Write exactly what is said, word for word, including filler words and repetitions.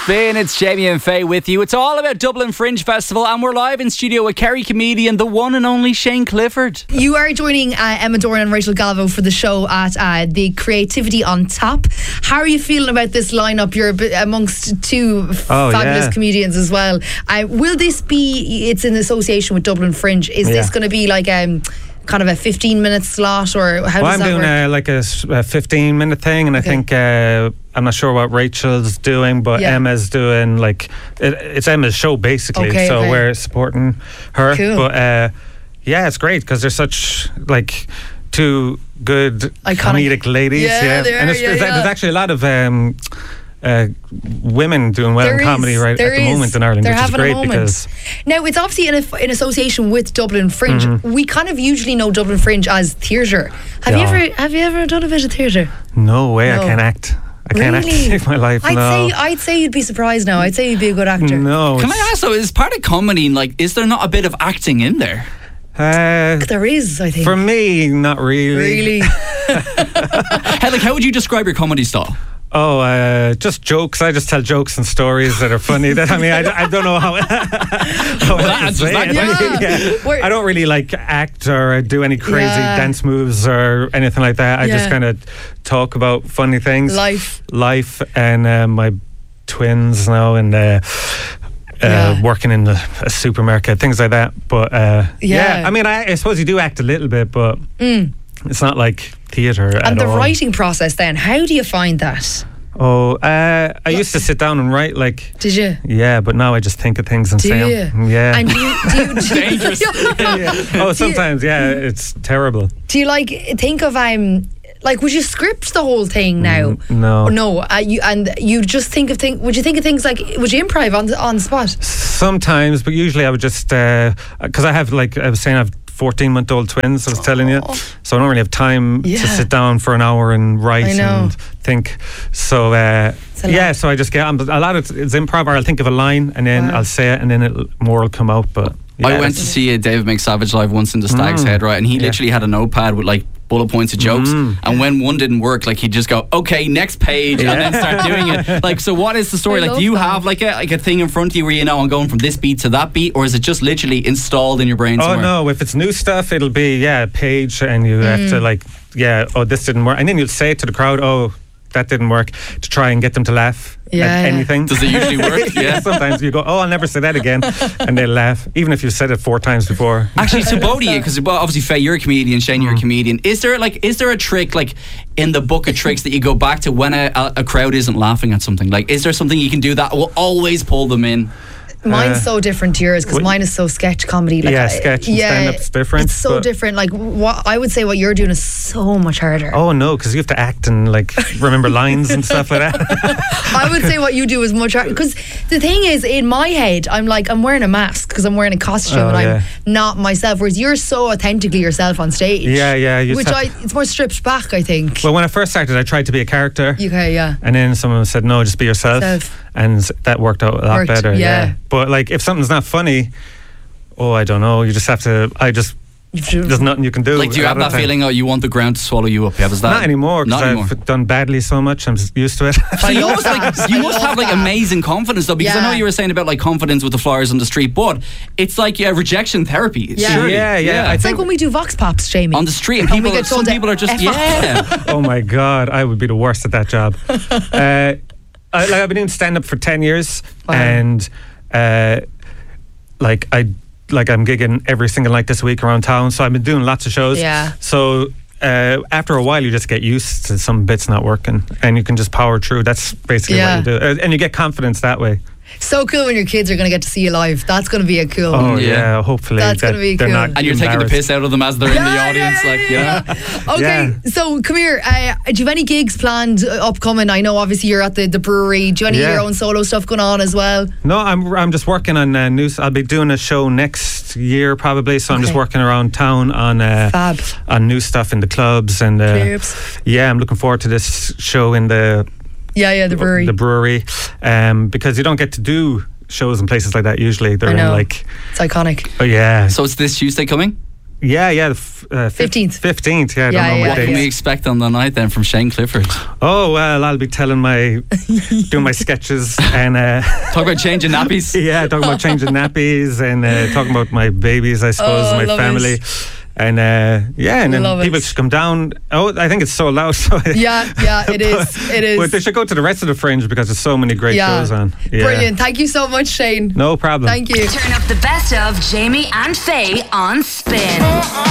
Spin, it's Jamie and Faye with you. It's all about Dublin Fringe Festival, and we're live in studio with Kerry comedian, the one and only Shane Clifford. You are joining uh, Emma Doran and Rachel Galvo for the show at uh, the Creativity on Tap. How are you feeling about this lineup? You're amongst two oh, fabulous yeah. comedians as well. Uh, will this be, it's in association with Dublin Fringe, is yeah. this going to be like um, kind of a fifteen minute slot, or how well, does I'm that doing work? a, like a, a fifteen minute thing, and Okay. I think uh, I'm not sure what Rachel's doing, but Yeah. Emma's doing like it, it's Emma's show basically, Okay, so okay. we're supporting her. Cool. But uh, yeah, it's great because they're such like two good Iconic. comedic ladies. Yeah, Yeah, they are, and it's, yeah, there's, yeah. there's actually a lot of. Um, Uh, women doing well There in comedy is, right there at the is. moment in Ireland, They're which is having a great moment. because Now, it's obviously in, a, in association with Dublin Fringe. Mm-hmm. We kind of usually know Dublin Fringe as theatre. Have you Yeah. ever have you ever done a bit of theatre? no way No. I can't act. I can't act Really? to save my life. I'd no. say I'd say you'd be surprised now. I'd say you'd be a good actor. no. Can I it's- ask though, is part of comedy, like, is there not a bit of acting in there? Uh, There is, I think. For me, not really. Really? Hey, like, how would you describe your comedy style? Oh, uh, just jokes. I just tell jokes and stories that are funny. That I mean, I, I don't know how. how Well, that to answers say that it. question. Yeah. Where- I don't really like act or do any crazy Yeah. dance moves or anything like that. I Yeah. just kind of talk about funny things, Life. life, and uh, my twins now, and. Uh, Uh, Yeah. working in the, a supermarket, things like that. But uh, Yeah. yeah. I mean, I, I suppose you do act a little bit, but Mm. it's not like theatre at And the all. writing process then, how do you find that? Oh, uh, I used to sit down and write, like, Did you? yeah, but now I just think of things and Do say you? them. Yeah. And do you, do you, do you, Dangerous. oh, sometimes, yeah, it's terrible. do you like think of um like would you script the whole thing now? Mm, no. Or no, uh, you and you just think of things. Would you think of things like would you improv on the, on the spot? Sometimes, but usually I would just, because I have, like I was saying, I have fourteen month old twins, I was telling you. So I don't really have time Yeah. to sit down for an hour and write I know. and think. So, uh, a yeah, lot. so I just get, um, a lot of it's improv, or I'll think of a line and then Wow. I'll say it and then it'll, more will come out. But yeah, I went to that's- see a David McSavage live once in the Stag's Mm. Head, right? And he Yeah. literally had a notepad with like bullet points of jokes. Mm. And when one didn't work, like he'd just go, okay, next page, and then start doing it. Like, so what is the story? I Like, love do you that. have like a like a thing in front of you where you know I'm going from this beat to that beat, or is it just literally installed in your brain Oh somewhere? no! If it's new stuff, it'll be yeah, a page, and you have Mm. to like yeah. Oh, this didn't work, and then you'll say to the crowd, "Oh, that didn't work," to try and get them to laugh Yeah, at yeah. anything. Does it usually work? yeah. Yeah. Sometimes you go, "Oh, I'll never say that again," and they laugh, even if you've said it four times before. Actually, so both of you, because obviously Faye, you're a comedian, Shane, Mm. you're a comedian. Is there like, is there a trick like in the book of tricks that you go back to when a, a, a crowd isn't laughing at something? Like, is there something you can do that will always pull them in? Mine's Uh, so different to yours because what- mine is so sketch comedy. Like, Yeah, I- sketch and stand-up's different, It's so but- different. Like what I would say, what you're doing is so much harder. Oh no, because you have to act and like remember lines and stuff like that. I would say what you do is much harder because the thing is, in my head, I'm like I'm wearing a mask because I'm wearing a costume Oh, and yeah. I'm not myself. Whereas you're so authentically yourself on stage. Yeah, yeah, you just Which have I, it's more stripped back, I think. Well, when I first started, I tried to be a character. Okay, yeah. And then someone said, no, just be yourself. Self. And s- that worked out a lot Worked, better. yeah. Yeah. But like, if something's not funny, oh, I don't know. You just have to, I just, there's nothing you can do. Like, do you a have lot of that the time. feeling, oh, you want the ground to swallow you up? Yeah, was that Not anymore, Not because anymore. I've done badly so much. I'm s- used to it. So you love must, like, that. you I must love have like that. amazing confidence though, because I Yeah. know you were saying about like confidence with the flyers on the street, but it's like yeah, rejection therapy. Yeah. surely. Yeah, yeah, I It's think- like when we do Vox Pops, Jamie. on the street, and And we people, get some told to people are just F off. yeah. Oh my God, I would be the worst at that job. uh, I, like, I've been doing stand up for ten years, Wow. and uh, like I like I'm gigging every single night this week around town. So I've been doing lots of shows. Yeah. So uh, after a while, you just get used to some bits not working, and you can just power through. That's basically Yeah. what you do, uh, and you get confidence that way. So cool when your kids are going to get to see you live. That's going to be a cool. Oh Yeah. yeah, hopefully That's that gonna be they're cool. not And you're taking the embarrassed. piss out of them as they're in the Yeah, audience, yeah, like yeah, yeah. yeah. Okay, Yeah. so come here. Uh, do you have any gigs planned uh, upcoming? I know obviously you're at the, the brewery. Do you have any of Yeah. your own solo stuff going on as well? No, I'm I'm just working on uh, new. I'll be doing a show next year probably. So I'm just Okay. working around town on uh, Fab. on new stuff in the clubs and uh, Clubs. yeah, I'm looking forward to this show in the Yeah, yeah, the brewery. the brewery, um, because you don't get to do shows in places like that usually. They're I in know. like It's iconic. oh yeah, So it's this Tuesday coming? Yeah, yeah. The f- uh, fifteenth. fifteenth, yeah. I Yeah, don't know yeah, my What dates. can we expect on the night then from Shane Clifford? Oh, well, I'll be telling my, doing my sketches and, uh, Talk about changing nappies. yeah, talking about changing nappies and uh, talking about my babies, I suppose, Oh, my love family. it. And uh, yeah, and then Love people it. should come down. Oh, I think it's sold out. So Yeah, yeah, it is. It is. But they should go to the rest of the Fringe because there's so many great Yeah. shows on. Yeah. Brilliant. Thank you so much, Shane. No problem. Thank you. Turn up the best of Jamie and Faye on Spin.